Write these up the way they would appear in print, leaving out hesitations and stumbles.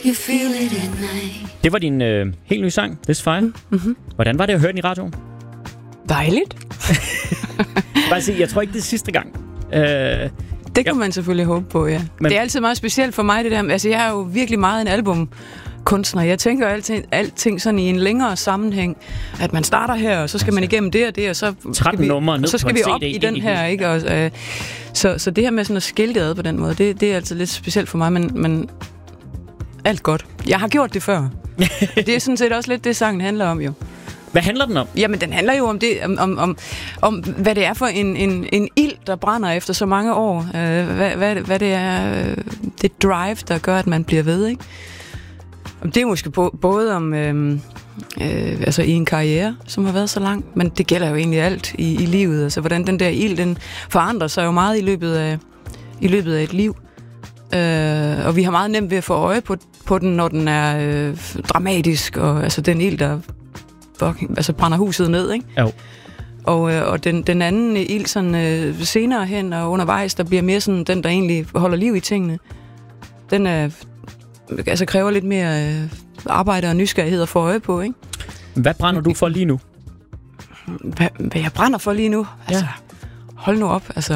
You feel it at night. Det var din helt nye sang, This Fire. Mm-hmm. Hvordan var det at høre den i radioen? Dejligt. Bare sige, jeg tror ikke, det er sidste gang. Det kan man selvfølgelig håbe på, ja. Men det er altid meget specielt for mig, det der. Altså, jeg er jo virkelig meget en albumkunstner. Jeg tænker alting sådan i en længere sammenhæng. At man starter her, og så skal man igennem det og det, og så skal vi op i den her, ikke? Og, så det her med sådan at skille det ad på den måde, det er altid lidt specielt for mig, men alt godt. Jeg har gjort det før. Det er sådan set også lidt det, sangen handler om, jo. Hvad handler den om? Jamen, den handler jo om det, om hvad det er for en ild, der brænder efter så mange år. Hvad det er, det drive, der gør, at man bliver ved, ikke? Det er måske både om altså i en karriere, som har været så lang, men det gælder jo egentlig alt i livet. Altså, hvordan den der ild, den forandrer sig jo meget i løbet af et liv. Og vi har meget nemt ved at få øje på den, når den er dramatisk, og altså den ild, der brænder huset ned, ikke? Jo. Og den anden ild sådan senere hen og undervejs, der bliver mere sådan den, der egentlig holder liv i tingene. Den kræver lidt mere arbejde og nysgerrighed at få øje på, ikke? Hvad brænder du for lige nu? Hvad jeg brænder for lige nu? Altså, hold nu op, altså.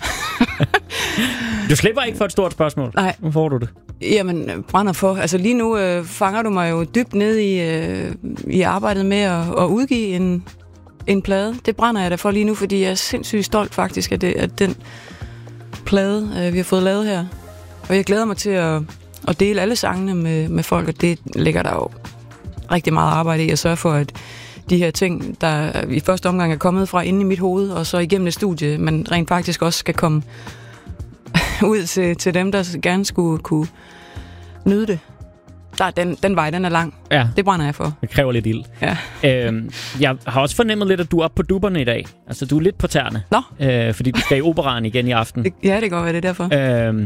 Du slipper ikke for et stort spørgsmål. Nej. Nu får du det. Jamen, brænder for. Altså lige nu fanger du mig jo dybt ned i arbejdet med at udgive en plade. Det brænder jeg da for lige nu, fordi jeg er sindssygt stolt faktisk af den plade, vi har fået lavet her. Og jeg glæder mig til at dele alle sangene med folk, og det ligger der jo rigtig meget arbejde i at sørge for, at de her ting, der i første omgang er kommet fra inde i mit hoved, og så igennem et studie, men rent faktisk også skal komme ud til dem, der gerne skulle kunne nyde det. Den vej, den er lang. Ja. Det brænder jeg for. Det kræver lidt ild. Ja. Jeg har også fornemmet lidt, at du er oppe på dupperne i dag. Altså, du er lidt på tæerne. Nå. Fordi du skal i operaen igen i aften. Ja, det går, hvad det er derfor.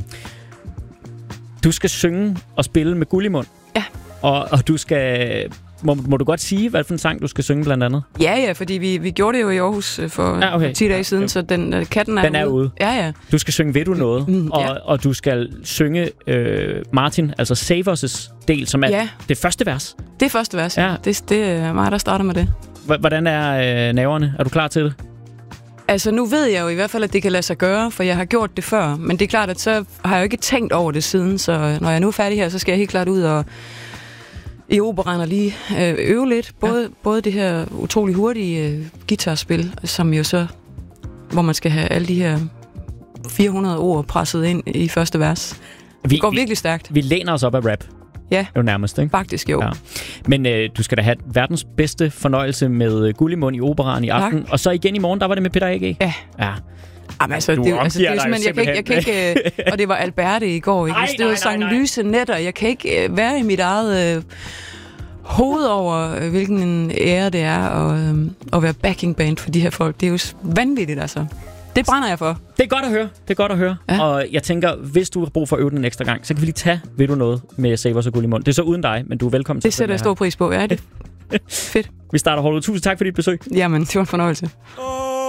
Du skal synge og spille med Gullimund. Ja. Og du skal... Må du godt sige, hvad for en sang du skal synge blandt andet? Ja, fordi vi gjorde det jo i Aarhus for 10 dage siden, så katten er ude. Ja. Du skal synge Ved du noget? Og du skal synge Martin, altså Save Us' del, som er det første vers. Det er første vers, ja. Det er mig, der starter med det. Hvordan er nerverne? Er du klar til det? Altså, nu ved jeg jo i hvert fald, at det kan lade sig gøre, for jeg har gjort det før. Men det er klart, at så har jeg jo ikke tænkt over det siden, så når jeg nu er færdig her, så skal jeg helt klart ud og i operaen og lige øve lidt. Både det her utrolig hurtige guitarspil, som jo så, hvor man skal have alle de her 400 ord presset ind i første vers. Det går virkelig stærkt. Vi læner os op af rap. Ja, jo nærmest, ikke? Faktisk jo. Ja. Men du skal da have verdens bedste fornøjelse med Gullimund i operaen i aften. Tak. Og så igen i morgen, der var det med Peter A.G. Ja. Jamen, altså, det er jo simpelthen, jeg kan ikke og det var Alberte i går, ikke? Det var sang lyse nætter. Jeg kan ikke være i mit eget hoved over, hvilken ære det er at være backing band for de her folk. Det er jo vanvittigt, altså. Det brænder jeg for. Det er godt at høre. Ja. Og jeg tænker, hvis du har brug for at øve den en ekstra gang, så kan vi lige tage Ved du noget med Save Us og Gullimund. Det er så uden dig, men du er velkommen til. Det sætter jeg stor pris på, ja. Det fedt. Vi starter holdet. Tusind tak for dit besøg. Jamen, det var en fornøjelse.